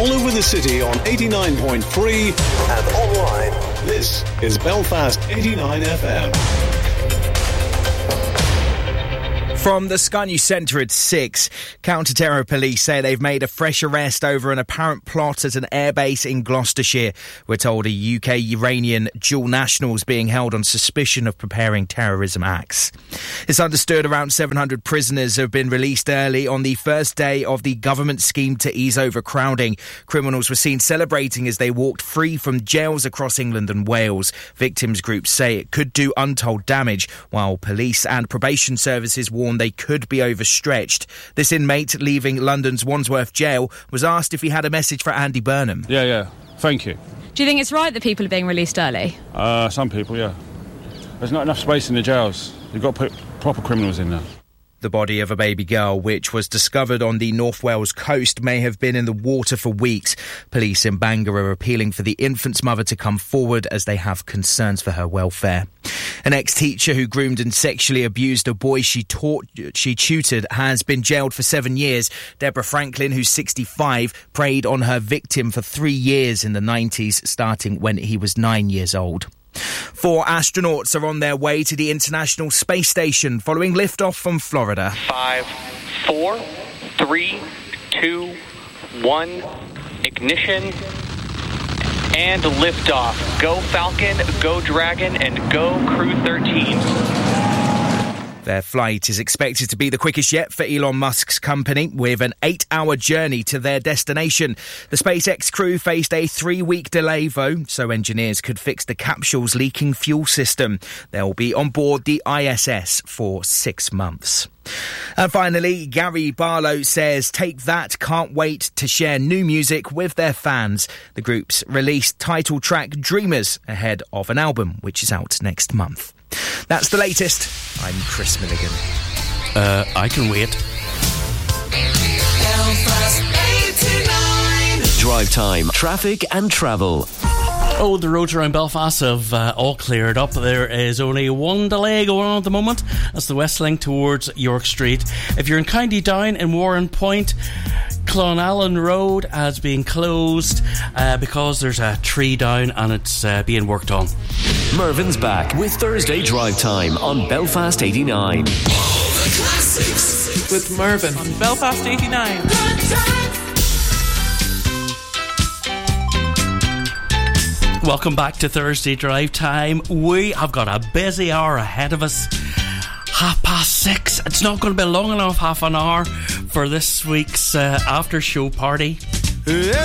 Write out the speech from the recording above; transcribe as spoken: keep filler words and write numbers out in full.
all over the city on eighty-nine point three and online. This is Belfast eighty-nine F M. From the Sky News Centre at six, counter-terror police say they've made a fresh arrest over an apparent plot at an airbase in Gloucestershire. We're told a U K-Iranian dual national is being held on suspicion of preparing terrorism acts. It's understood around seven hundred prisoners have been released early on the first day of the government scheme to ease overcrowding. Criminals were seen celebrating as they walked free from jails across England and Wales. Victims groups say it could do untold damage, while police and probation services warn they could be overstretched. This inmate leaving London's Wandsworth jail was asked if he had a message for Andy Burnham. Yeah, yeah. Thank you. Do you think it's right that people are being released early? Uh, some people, yeah. There's not enough space in the jails. You've got to put proper criminals in there. The body of a baby girl, which was discovered on the North Wales coast, may have been in the water for weeks. Police in Bangor are appealing for the infant's mother to come forward as they have concerns for her welfare. An ex-teacher who groomed and sexually abused a boy she taught, she tutored has been jailed for seven years. Deborah Franklin, who's sixty-five, preyed on her victim for three years in the nineties, starting when he was nine years old. Four astronauts are on their way to the International Space Station following liftoff from Florida. Five, four, three, two, one, ignition, and liftoff. Go Falcon, go Dragon, and go Crew thirteen. Their flight is expected to be the quickest yet for Elon Musk's company, with an eight-hour journey to their destination. The SpaceX crew faced a three-week delay, though, so engineers could fix the capsule's leaking fuel system. They'll be on board the I S S for six months. And finally, Gary Barlow says Take That can't wait to share new music with their fans. The group's released title track Dreamers ahead of an album which is out next month. That's the latest. I'm Chris Milligan. Uh, I can wait. Drive time, traffic and travel. Oh, the roads around Belfast have uh, all cleared up. There is only one delay going on at the moment. That's the West Link towards York Street. If you're in County Down and Warren Point, Clonallen Road has been closed uh, because there's a tree down and it's uh, being worked on. Mervin's back with Thursday Drive Time on Belfast eighty-nine. All the classics with Mervin on Belfast eighty-nine. Welcome back to Thursday Drive Time. We have got a busy hour ahead of us. Half past six. It's not going to be long enough, half an hour, for this week's uh, after show party.